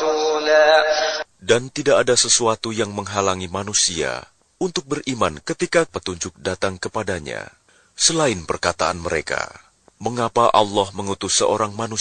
رسولا. Dan tidak ada sesuatu yang menghalangi manusia untuk beriman ketika petunjuk datang kepadanya, selain perkataan mereka, mengapa Allah mengutus seorang manusia